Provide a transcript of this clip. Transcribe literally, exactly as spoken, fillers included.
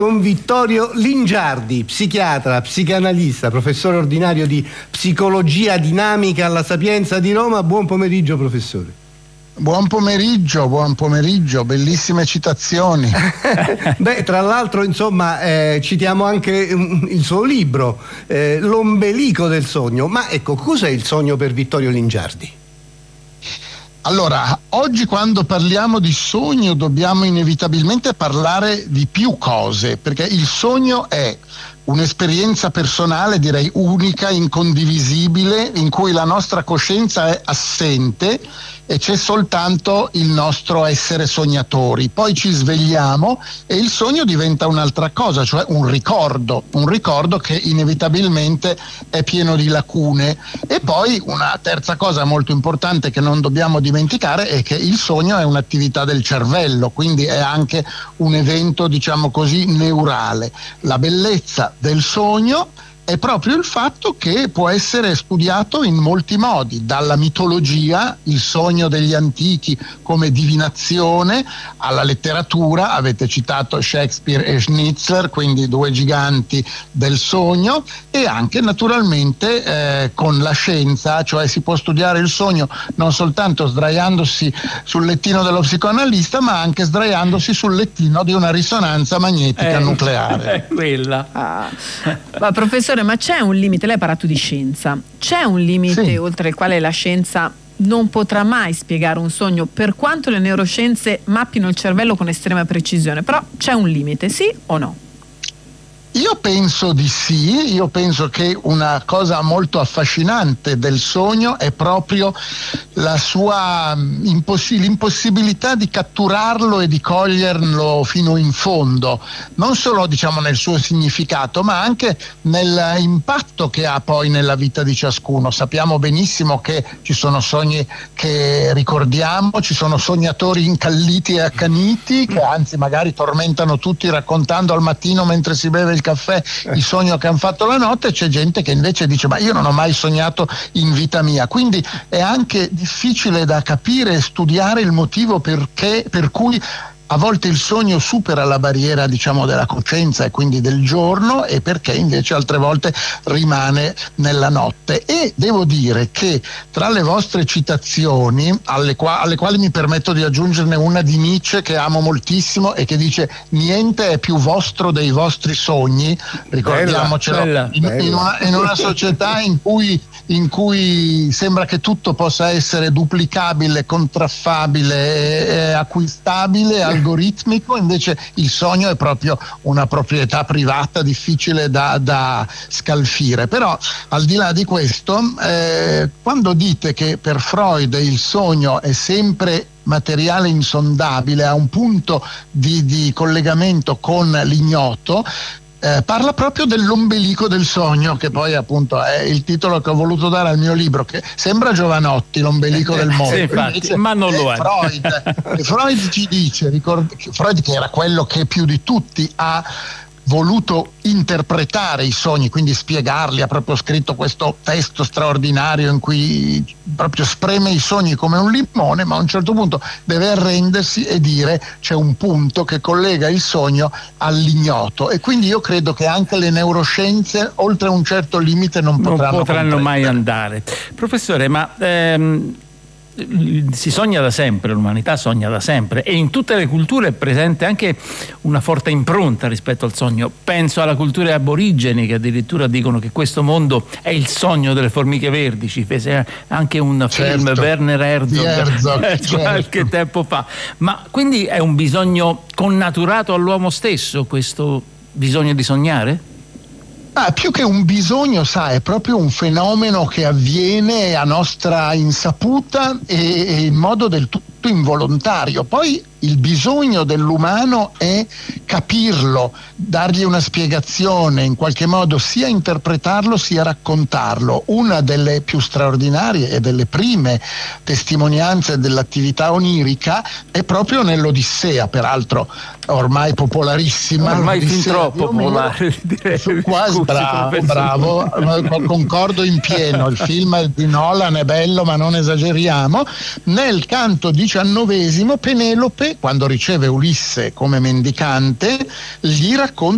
Con Vittorio Lingiardi, psichiatra, psicanalista, professore ordinario di psicologia dinamica alla Sapienza di Roma. Buon pomeriggio, professore. Buon pomeriggio, buon pomeriggio, bellissime citazioni. Beh, tra l'altro, insomma, eh, citiamo anche um, il suo libro, eh, L'ombelico del sogno. Ma ecco, cos'è il sogno per Vittorio Lingiardi? Allora, oggi quando parliamo di sogno dobbiamo inevitabilmente parlare di più cose, perché il sogno è un'esperienza personale, direi unica, incondivisibile, in cui la nostra coscienza è assente e c'è soltanto il nostro essere sognatori. Poi ci svegliamo e il sogno diventa un'altra cosa, cioè un ricordo, un ricordo che inevitabilmente è pieno di lacune. E poi una terza cosa molto importante che non dobbiamo dimenticare è che il sogno è un'attività del cervello, quindi è anche un evento, diciamo così, neurale. La bellezza del sogno è proprio il fatto che può essere studiato in molti modi, dalla mitologia, il sogno degli antichi come divinazione, alla letteratura, avete citato Shakespeare e Schnitzler, quindi due giganti del sogno, e anche naturalmente eh, con la scienza, cioè si può studiare il sogno non soltanto sdraiandosi sul lettino dello psicoanalista, ma anche sdraiandosi sul lettino di una risonanza magnetica eh, nucleare. È quella. Ah. Ma professore, ma c'è un limite? Lei ha parlato di scienza. C'è un limite sì. oltre il quale la scienza non potrà mai spiegare un sogno, per quanto le neuroscienze mappino il cervello con estrema precisione? Però c'è un limite, sì o no? Io penso di sì, io penso che una cosa molto affascinante del sogno è proprio la sua imposs- l'impossibilità di catturarlo e di coglierlo fino in fondo, non solo diciamo nel suo significato, ma anche nell'impatto che ha poi nella vita di ciascuno. Sappiamo benissimo che ci sono sogni che ricordiamo, ci sono sognatori incalliti e accaniti che anzi magari tormentano tutti raccontando al mattino mentre si beve il caffè il sogno che hanno fatto la notte. C'è gente che invece dice ma io non ho mai sognato in vita mia, quindi è anche difficile da capire e studiare il motivo perché, per cui a volte il sogno supera la barriera diciamo della coscienza e quindi del giorno, e perché invece altre volte rimane nella notte. E devo dire che tra le vostre citazioni, alle, qua- alle quali mi permetto di aggiungerne una di Nietzsche che amo moltissimo e che dice niente è più vostro dei vostri sogni, ricordiamocelo, bella, in, bella. In, una, in una società in cui in cui sembra che tutto possa essere duplicabile, contraffabile, eh, acquistabile, algoritmico, invece il sogno è proprio una proprietà privata difficile da, da scalfire. Però al di là di questo, eh, quando dite che per Freud il sogno è sempre materiale insondabile, ha un punto di, di collegamento con l'ignoto, Eh, parla proprio dell'ombelico del sogno, che poi appunto è il titolo che ho voluto dare al mio libro, che sembra Giovanotti, l'ombelico del mondo, sì, infatti, invece ma non lo è. Freud, Freud ci dice, ricord- Freud che era quello che più di tutti ha voluto interpretare i sogni, quindi spiegarli, ha proprio scritto questo testo straordinario in cui proprio spreme i sogni come un limone, ma a un certo punto deve arrendersi e dire c'è un punto che collega il sogno all'ignoto, e quindi io credo che anche le neuroscienze oltre un certo limite non potranno, non potranno mai andare. Professore, ma ehm, si sogna da sempre, l'umanità sogna da sempre, e in tutte le culture è presente anche una forte impronta rispetto al sogno. Penso alle culture aborigeni che addirittura dicono che questo mondo è il sogno delle formiche verdi. Ci fece anche un certo. film, Werner Herzog, Herzog eh, certo. qualche tempo fa. Ma quindi è un bisogno connaturato all'uomo stesso, questo bisogno di sognare? Ah, più che un bisogno, sa, è proprio un fenomeno che avviene a nostra insaputa e, e in modo del tutto involontario. Poi il bisogno dell'umano è capirlo, dargli una spiegazione, in qualche modo sia interpretarlo sia raccontarlo. Una delle più straordinarie e delle prime testimonianze dell'attività onirica è proprio nell'Odissea, peraltro ormai popolarissima, ormai fin troppo popolare, direi. Quasi Scusi, bravo, professore. bravo, concordo in pieno. Il film di Nolan è bello, ma non esageriamo. Nel canto diciannovesimo Penelope, quando riceve Ulisse come mendicante, gli racconta